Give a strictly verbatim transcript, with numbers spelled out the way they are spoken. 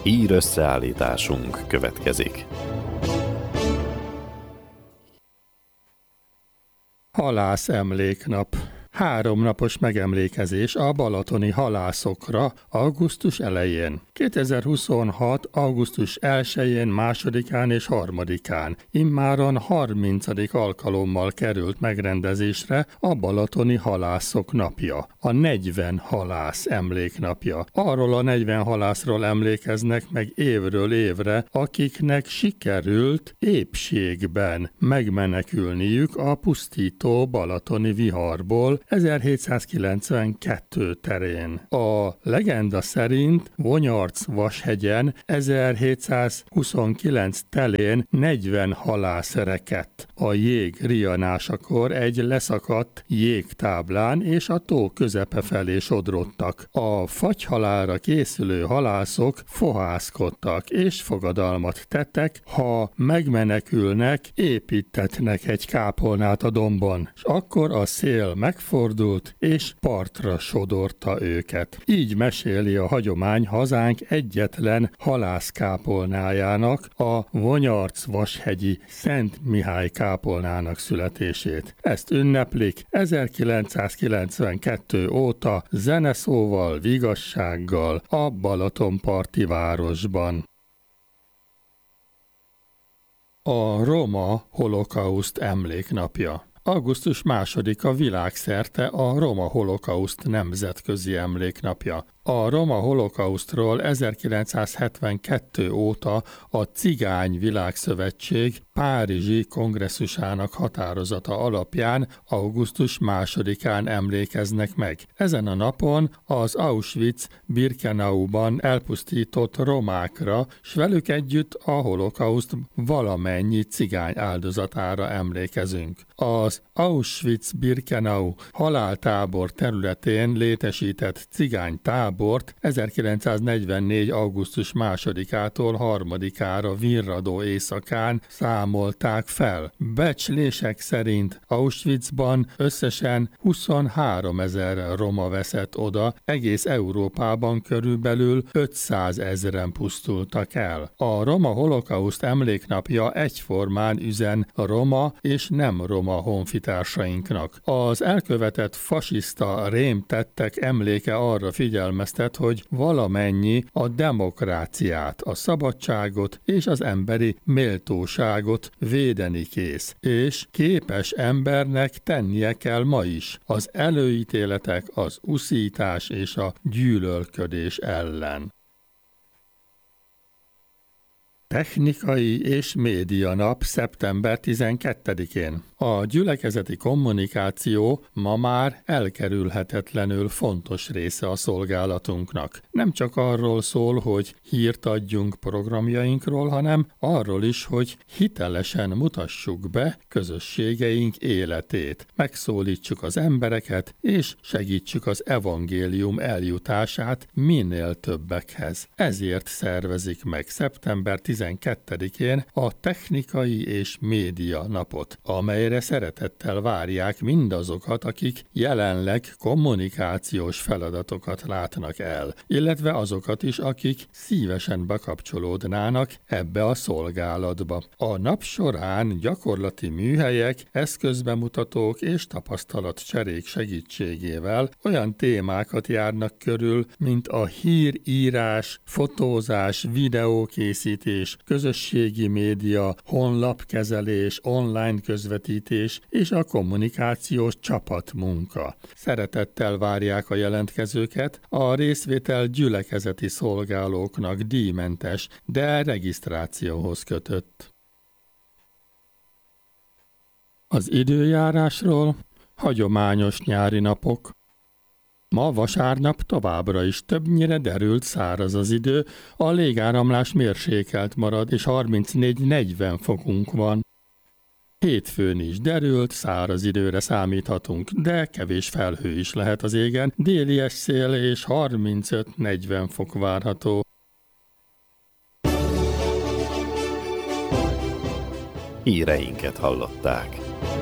Hír összeállításunk következik. Halász emléknap. Háromnapos megemlékezés a balatoni halászokra augusztus elején. kétezer-huszonhat. augusztus elsején, másodikán és harmadikán immáron harmincadik alkalommal került megrendezésre a balatoni halászok napja, a negyven halász emléknapja. Arról a negyven halászról emlékeznek meg évről évre, akiknek sikerült épségben megmenekülniük a pusztító balatoni viharból ezerhétszázkilencvenkettő terén. A legenda szerint Vonyarc-Vashegyen ezerhétszázhuszonkilenc telén negyven halász rekedt a jég rianásakor egy leszakadt jégtáblán, és a tó közepe felé sodrodtak. A fagyhalálra készülő halászok fohászkodtak és fogadalmat tettek, ha megmenekülnek, építetnek egy kápolnát a dombon, és akkor a szél megfordult és partra sodorta őket. Így meséli a hagyomány hazánk egyetlen halászkápolnájának, a Vonyarc-Vashegyi Szent Mihály kápolnának születését. Ezt ünneplik ezerkilencszázkilencvenkettő óta zeneszóval, vigassággal a balatonparti városban. A roma holokauszt emléknapja. augusztus másodika világszerte a roma holokauszt nemzetközi emléknapja. A roma holokausztról ezerkilencszázhetvenkettő óta a Cigány Világszövetség párizsi kongresszusának határozata alapján augusztus másodikán emlékeznek meg. Ezen a napon az Auschwitz-Birkenauban elpusztított romákra, s velük együtt a holokauszt valamennyi cigány áldozatára emlékezünk. Az Auschwitz-Birkenau haláltábor területén létesített cigánytábor ezerkilencszáznegyvennégy. augusztus másodikától harmadikára virradó éjszakán számolták fel. Becslések szerint Auschwitzban összesen huszonháromezer roma veszett oda, egész Európában körülbelül ötszázezren pusztultak el. A roma holokauszt emléknapja egyformán üzen a roma és nem roma honfitársainknak. Az elkövetett fasiszta rémtettek emléke arra figyelmeztet, hogy valamennyi a demokráciát, a szabadságot és az emberi méltóságot védeni kész, és képes embernek tennie kell ma is az előítéletek, az uszítás és a gyűlölködés ellen. Technikai és média nap szeptember tizenkettedikén. A gyülekezeti kommunikáció ma már elkerülhetetlenül fontos része a szolgálatunknak. Nem csak arról szól, hogy hírt adjunk programjainkról, hanem arról is, hogy hitelesen mutassuk be közösségeink életét, megszólítsuk az embereket, és segítsük az evangélium eljutását minél többekhez. Ezért szervezik meg szeptember tizenkettedikén a Technikai és Média napot, amelyre szeretettel várják mindazokat, akik jelenleg kommunikációs feladatokat látnak el, illetve azokat is, akik szívesen bekapcsolódnának ebbe a szolgálatba. A nap során gyakorlati műhelyek, eszközbemutatók és tapasztalatcserék segítségével olyan témákat járnak körül, mint a hírírás, fotózás, videókészítés, közösségi média, honlapkezelés, online közvetítés és a kommunikációs csapatmunka. Szeretettel várják a jelentkezőket, a részvétel gyülekezeti szolgálóknak díjmentes, de regisztrációhoz kötött. Az időjárásról: hagyományos nyári napok. Ma vasárnap továbbra is többnyire derült száraz az idő, a légáramlás mérsékelt marad, és harmincnégy-negyven fokunk van. Hétfőn is derült, száraz időre számíthatunk, de kevés felhő is lehet az égen, déli szél és harmincöt-negyven fok várható. Híreinket hallották.